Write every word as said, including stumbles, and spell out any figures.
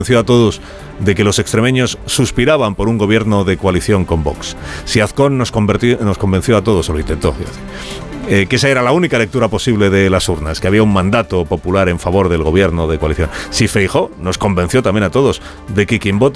convenció a todos de que los extremeños suspiraban por un gobierno de coalición con Vox. Si Azcón nos, convertió, nos convenció a todos, o lo intentó, eh, que esa era la única lectura posible de las urnas, que había un mandato popular en favor del gobierno de coalición. Si Feijóo nos convenció también a todos de que quien vota